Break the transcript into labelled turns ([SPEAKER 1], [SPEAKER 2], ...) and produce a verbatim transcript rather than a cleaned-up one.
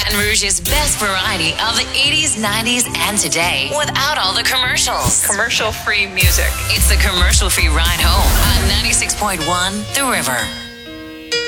[SPEAKER 1] Baton Rouge's best variety of the eighties, nineties, and today without all the commercials.
[SPEAKER 2] Commercial-free music.
[SPEAKER 1] It's the commercial-free ride home on ninety-six point one The River.